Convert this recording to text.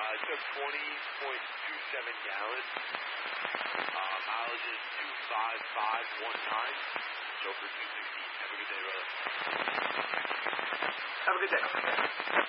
took 20.27 gallons. Mileage is 25519. Chauffeur 216. Have a good day, brother. Have a good day.